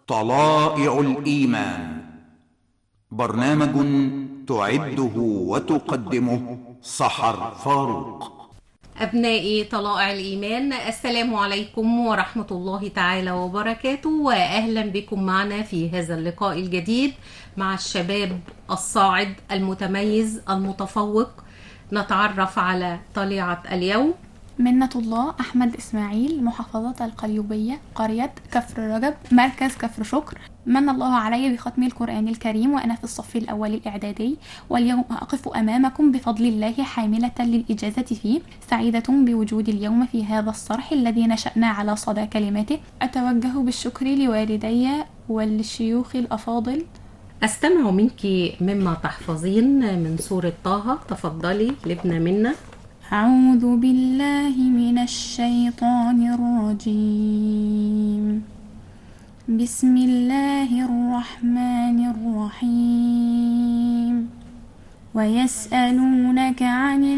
طلائع الإيمان، برنامج تعده وتقدمه سحر فاروق. أبنائي طلائع الإيمان، السلام عليكم ورحمة الله تعالى وبركاته، وأهلا بكم معنا في هذا اللقاء الجديد مع الشباب الصاعد المتميز المتفوق. نتعرف على طليعة اليوم. منة الله أحمد إسماعيل، محافظة القليوبية، قرية كفر رجب، مركز كفر شكر. من الله علي بختم القرآن الكريم وأنا في الصف الأول الإعدادي، واليوم أقف أمامكم بفضل الله حاملة للإجازة فيه، سعيدة بوجود اليوم في هذا الصرح الذي نشأنا على صدى كلماته. أتوجه بالشكر لوالدي والشيوخ الأفاضل. أستمع منك مما تحفظين من سورة طه، تفضلي لابنة منا. أعوذ بالله من الشيطان الرجيم. بسم الله الرحمن الرحيم. ويسألونك عن